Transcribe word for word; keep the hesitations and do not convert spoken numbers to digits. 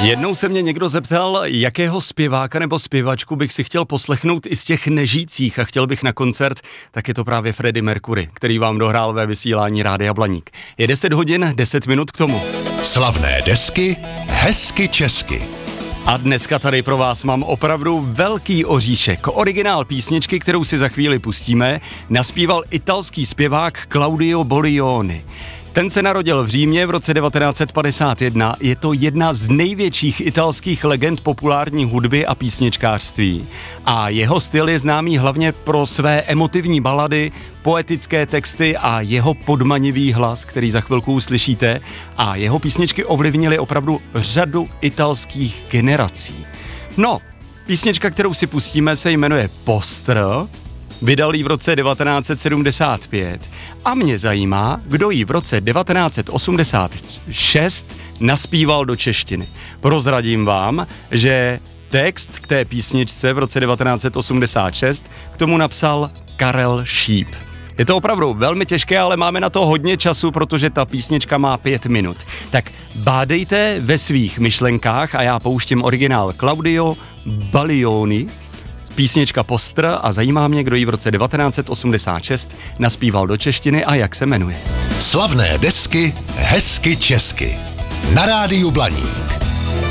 Jednou se mě někdo zeptal, jakého zpěváka nebo zpěvačku bych si chtěl poslechnout i z těch nežijících a chtěl bych na koncert, tak je to právě Freddie Mercury, který vám dohrál ve vysílání Rádia Blaník. Je deset hodin, deset minut k tomu. Slavné desky, hezky česky. A dneska tady pro vás mám opravdu velký oříšek. Originál písničky, kterou si za chvíli pustíme, naspíval italský zpěvák Claudio Baglioni. Ten se narodil v Římě v roce devatenáct set padesát jedna, je to jedna z největších italských legend populární hudby a písničkářství. A jeho styl je známý hlavně pro své emotivní balady, poetické texty a jeho podmanivý hlas, který za chvilku uslyšíte. A jeho písničky ovlivnily opravdu řadu italských generací. No, písnička, kterou si pustíme, se jmenuje Postr. Vydal ji v roce devatenáct set sedmdesát pět a mě zajímá, kdo ji v roce devatenáct set osmdesát šest naspíval do češtiny. Prozradím vám, že text k té písničce v roce devatenáct set osmdesát šest k tomu napsal Karel Šíp. Je to opravdu velmi těžké, ale máme na to hodně času, protože ta písnička má pět minut. Tak bádejte ve svých myšlenkách a já pouštím originál Claudio Baglioni, písnička Postr, a zajímá mě, kdo ji v roce devatenáct set osmdesát šest naspíval do češtiny a jak se jmenuje. Slavné desky, hezky česky. Na Rádiu Blaník.